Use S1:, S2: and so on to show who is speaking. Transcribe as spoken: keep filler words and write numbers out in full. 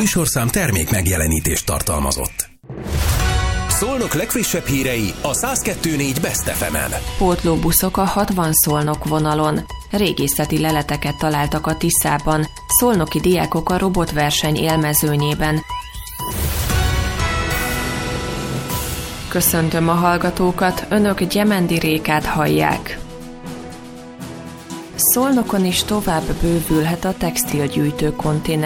S1: műsorszám termék megjelenítést tartalmazott. Szolnok legfrissebb hírei a száz kettő pont négy Best ef emen.
S2: Pótlóbuszok a hatvan Szolnok vonalon. Régészeti leleteket találtak a Tiszában. Szolnoki diákok a robotverseny élmezőnyében. Köszöntöm a hallgatókat, önök Gyemendi Rékát hallják. Szolnokon is tovább bővülhet a textilgyűjtő konténer